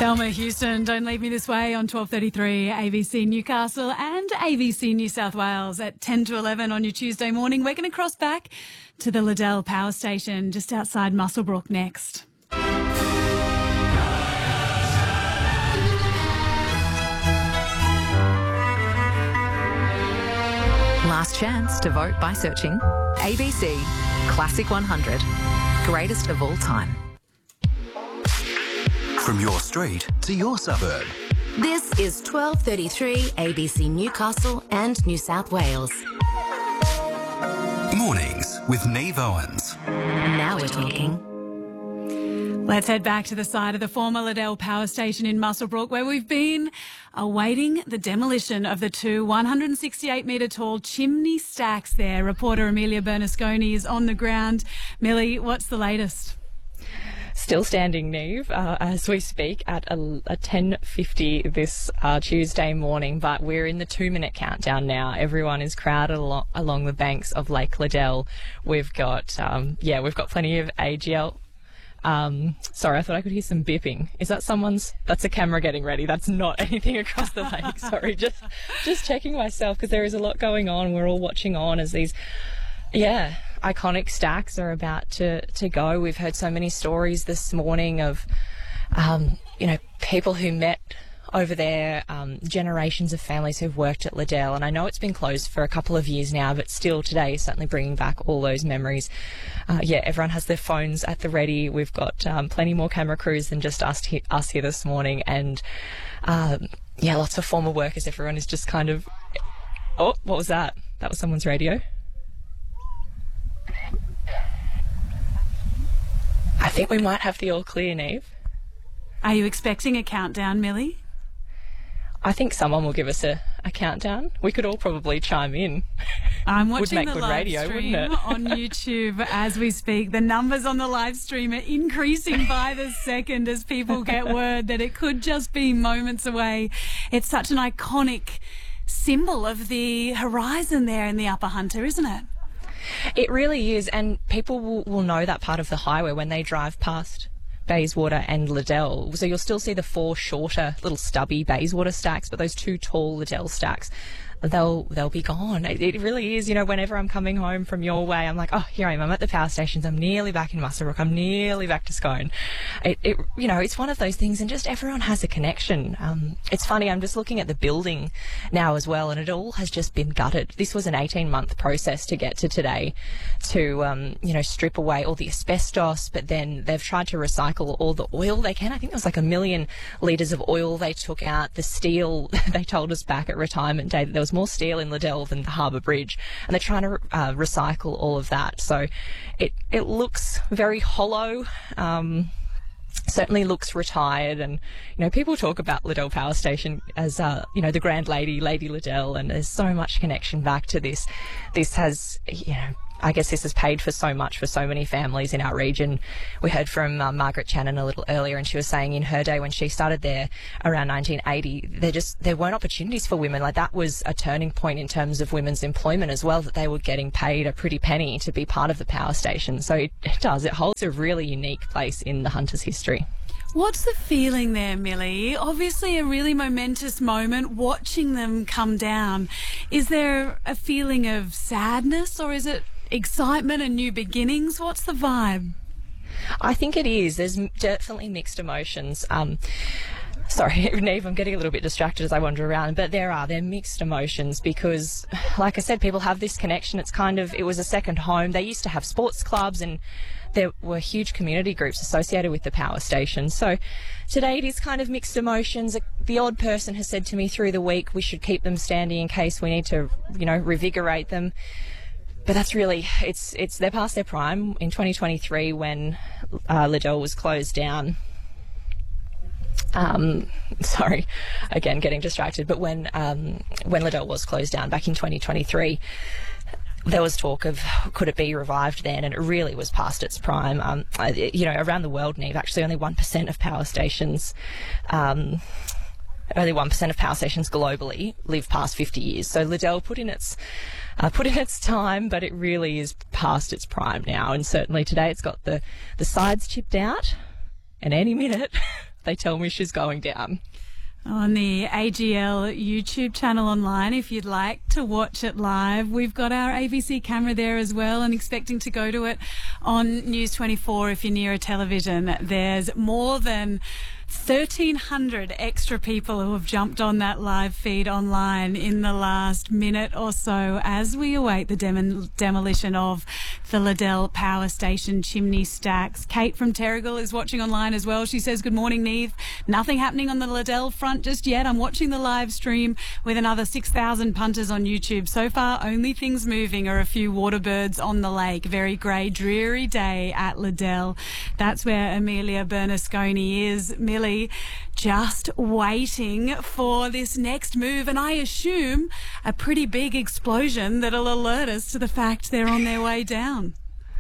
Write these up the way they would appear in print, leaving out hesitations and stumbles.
Thelma Houston, Don't Leave Me This Way on 12:33 ABC Newcastle and ABC New South Wales at 10 to 11 on your Tuesday morning. We're going to cross back to the Liddell Power Station just outside Muswellbrook next. Last chance to vote by searching ABC Classic 100, greatest of all time. From your street to your suburb. This is 12:33 ABC Newcastle and New South Wales. Mornings with Neve Owens. Now we're talking. Let's head back to the site of the former Liddell Power Station in Muswellbrook, where we've been awaiting the demolition of the two 168-metre tall chimney stacks there. Reporter Amelia Bernasconi is on the ground. Millie, what's the latest? Still standing, Neve, as we speak at a 10:50 this Tuesday morning, but we're in the 2-minute countdown now. Everyone is crowded along the banks of Lake Liddell. We've got plenty of AGL. Sorry, I thought I could hear some bipping. Is that that's a camera getting ready. That's not anything across the lake. Sorry, just checking myself because there is a lot going on. We're all watching on as these, iconic stacks are about to go. We've heard so many stories this morning of, people who met over there, generations of families who've worked at Liddell. And I know it's been closed for a couple of years now, but still today is certainly bringing back all those memories. Everyone has their phones at the ready. We've got plenty more camera crews than just us here this morning. And, lots of former workers. Everyone is just kind of... Oh, what was that? That was someone's radio. I think we might have the all clear, Neve. Are you expecting a countdown, Millie? I think someone will give us a countdown. We could all probably chime in. I'm watching Would make the good live radio, stream wouldn't it? on YouTube as we speak. The numbers on the live stream are increasing by the second as people get word that it could just be moments away. It's such an iconic symbol of the horizon there in the Upper Hunter, isn't it? It really is, and people will know that part of the highway when they drive past Bayswater and Liddell. So you'll still see the 4 shorter, little stubby Bayswater stacks, but those 2 tall Liddell stacks, they'll be gone. It really is, whenever I'm coming home from your way, I'm like, oh, here I am, I'm at the power stations, I'm nearly back in Muswellbrook, I'm nearly back to Scone. It's one of those things, and just everyone has a connection. It's funny, I'm just looking at the building now as well, and it all has just been gutted. This was an 18-month process to get to today, to, strip away all the asbestos, but then they've tried to recycle all the oil they can. I think there was like 1 million litres of oil they took out. The steel, they told us back at retirement day that there was more steel in Liddell than the Harbour Bridge, and they're trying to recycle all of that. So it looks very hollow. Certainly looks retired, and people talk about Liddell Power Station as the Grand Lady Liddell, and there's so much connection back to this. This has I guess this has paid for so much for so many families in our region. We heard from Margaret Channon a little earlier, and she was saying in her day when she started there around 1980, there weren't opportunities for women. Like, that was a turning point in terms of women's employment as well, that they were getting paid a pretty penny to be part of the power station. So it holds a really unique place in the Hunter's history. What's the feeling there, Millie? Obviously a really momentous moment watching them come down. Is there a feeling of sadness, or is it excitement and new beginnings? What's the vibe? I think it is. There's definitely mixed emotions. Sorry, Neve, I'm getting a little bit distracted as I wander around, but they're mixed emotions because, like I said, people have this connection. It was a second home. They used to have sports clubs, and there were huge community groups associated with the power station. So today it is kind of mixed emotions. The odd person has said to me through the week we should keep them standing in case we need to, revigorate them. But that's really, they're past their prime. In 2023, when Liddell was closed down, sorry, again, getting distracted, but when Liddell was closed down back in 2023, there was talk of could it be revived then, and it really was past its prime. Around the world, Neve, actually only 1% of power stations, globally live past 50 years. So Liddell put in its time, but it really is past its prime now. And certainly today it's got the sides chipped out, and any minute they tell me she's going down. On the AGL YouTube channel online, if you'd like to watch it live. We've got our ABC camera there as well, and expecting to go to it on News 24 if you're near a television. There's more than 1,300 extra people who have jumped on that live feed online in the last minute or so as we await the demolition of the Liddell Power Station chimney stacks. Kate from Terrigal is watching online as well. She says, good morning, Neve. Nothing happening on the Liddell front just yet. I'm watching the live stream with another 6,000 punters on YouTube. So far, only things moving are a few water birds on the lake. Very grey, dreary day at Liddell. That's where Amelia Bernasconi is. Millie, just waiting for this next move, and I assume a pretty big explosion that'll alert us to the fact they're on their way down.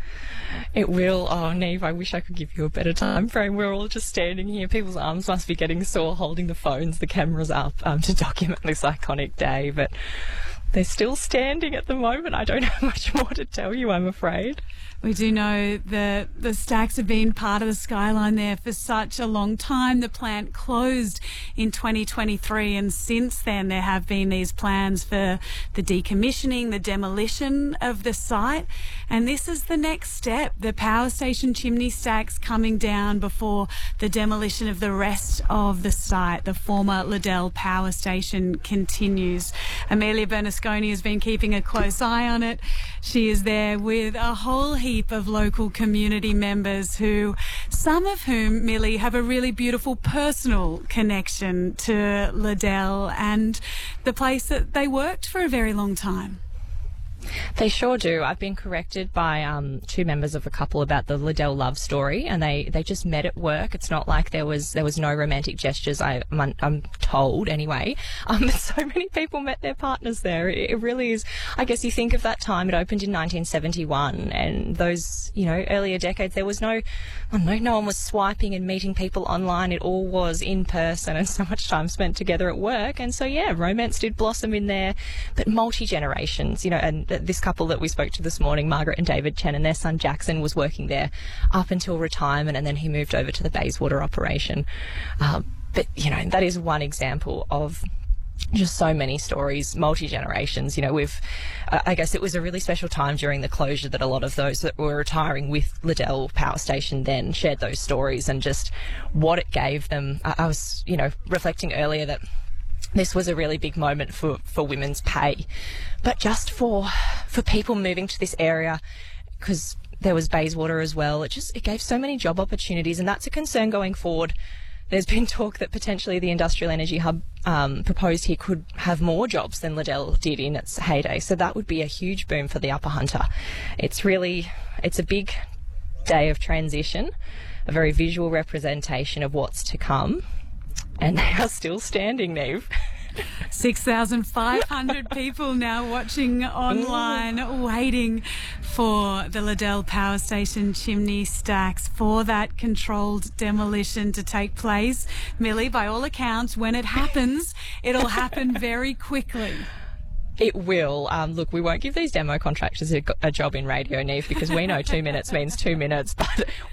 It will. Oh, Neve, I wish I could give you a better time frame. We're all just standing here. People's arms must be getting sore holding the phones, the cameras up to document this iconic day, but they're still standing at the moment. I don't have much more to tell you, I'm afraid. We do know that the stacks have been part of the skyline there for such a long time. The plant closed in 2023, and since then there have been these plans for the decommissioning, the demolition of the site, and this is the next step. The power station chimney stacks coming down before the demolition of the rest of the site. The former Liddell Power Station continues. Amelia Bernasconi has been keeping a close eye on it. She is there with a whole heap of local community members who, some of whom, Millie, have a really beautiful personal connection to Liddell and the place that they worked for a very long time. They sure do. I've been corrected by two members of a couple about the Liddell love story, and they just met at work. It's not like there was no romantic gestures. I'm told anyway. But so many people met their partners there. It really is. I guess you think of that time. It opened in 1971, and those earlier decades there was no one was swiping and meeting people online. It all was in person, and so much time spent together at work. And so romance did blossom in there, but multi-generations. And this couple that we spoke to this morning, Margaret and David Chen, and their son Jackson was working there up until retirement, and then he moved over to the Bayswater operation. But that is one example of just so many stories, multi-generations. I guess it was a really special time during the closure that a lot of those that were retiring with Liddell Power Station then shared those stories and just what it gave them. I was, reflecting earlier that this was a really big moment for women's pay, but just for people moving to this area, because there was Bayswater as well. It gave so many job opportunities, and that's a concern going forward. There's been talk that potentially the Industrial Energy Hub proposed here could have more jobs than Liddell did in its heyday, so that would be a huge boom for the Upper Hunter. It's a big day of transition, a very visual representation of what's to come. And they are still standing, Neve. 6,500 people now watching online, waiting for the Liddell Power Station chimney stacks, for that controlled demolition to take place. Millie, by all accounts, when it happens, it'll happen very quickly. It will. Look, we won't give these demo contractors a job in radio, Neve, because we know 2 minutes means 2 minutes, but